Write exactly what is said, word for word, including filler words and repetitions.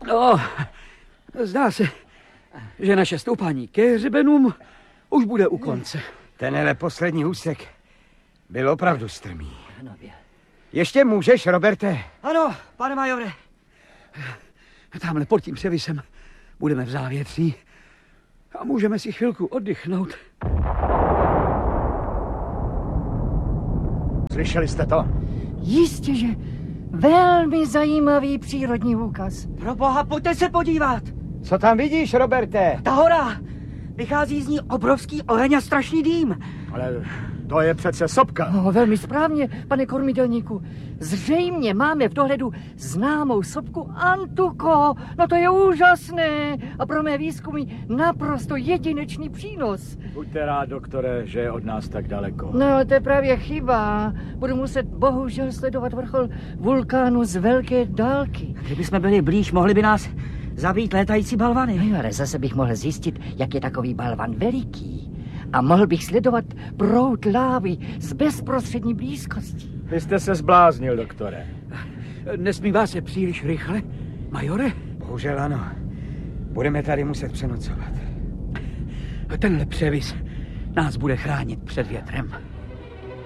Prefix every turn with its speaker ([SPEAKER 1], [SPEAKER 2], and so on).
[SPEAKER 1] No, zdá se, že naše stoupání ke hřebenům už bude u konce.
[SPEAKER 2] Tenhle poslední úsek byl opravdu strmý. Ještě můžeš, Roberte?
[SPEAKER 3] Ano, pane majore.
[SPEAKER 1] Tamhle pod tím převisem budeme v závětří a můžeme si chvilku oddychnout.
[SPEAKER 4] Slyšeli jste to?
[SPEAKER 5] Jistě, že velmi zajímavý přírodní úkaz.
[SPEAKER 3] Pro boha, pojďte se podívat.
[SPEAKER 2] Co tam vidíš, Roberte?
[SPEAKER 3] Ta hora. Vychází z ní obrovský oheň a strašný dým.
[SPEAKER 4] Ale to je přece sopka.
[SPEAKER 5] No, velmi správně, pane kormidelníku. Zřejmě máme v dohledu známou sopku Antuko. No to je úžasné a pro mé výzkumy naprosto jedinečný přínos.
[SPEAKER 4] Buďte rád, doktore, že je od nás tak daleko.
[SPEAKER 5] No, ale to je právě chyba. Budu muset bohužel sledovat vrchol vulkánu z velké dálky.
[SPEAKER 3] Kdyby jsme byli blíž, mohli by nás zabít létající balvany.
[SPEAKER 5] No, ale zase bych mohl zjistit, jak je takový balvan veliký. A mohl bych sledovat proud lávy z bezprostřední blízkosti.
[SPEAKER 4] Vy jste se zbláznil, doktore.
[SPEAKER 1] Nesmívá se příliš rychle, majore?
[SPEAKER 2] Bohužel ano. Budeme tady muset přenocovat.
[SPEAKER 1] Tenhle převis nás bude chránit před větrem.